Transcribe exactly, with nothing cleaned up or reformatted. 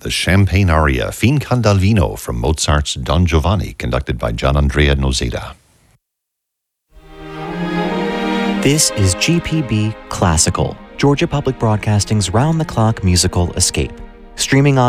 the Champagne aria Fin Candalvino from Mozart's Don Giovanni, conducted by Gianandrea Nozeda. This is G P B Classical, Georgia Public Broadcasting's round-the-clock musical escape. Streaming on